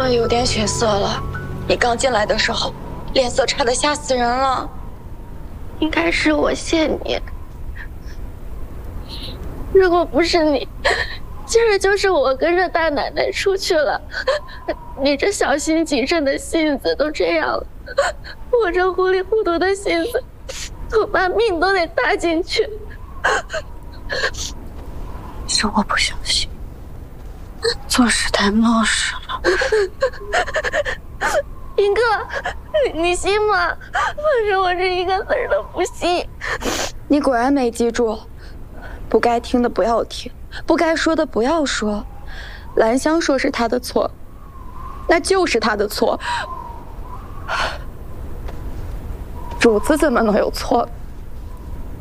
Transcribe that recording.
了有点血色了。你刚进来的时候，脸色差得吓死人了。应该是我谢你。如果不是你，今儿就是我跟着大奶奶出去了。你这小心谨慎的性子都这样了，我这糊里糊涂的心思，恐怕命都得搭进去。 是我不小心，做事太冒失了。 英哥，你信吗？反正我这一个字儿都不信。 你果然没记住，不该听的不要听，不该说的不要说。兰香说是他的错，那就是他的错。主子怎么能有错？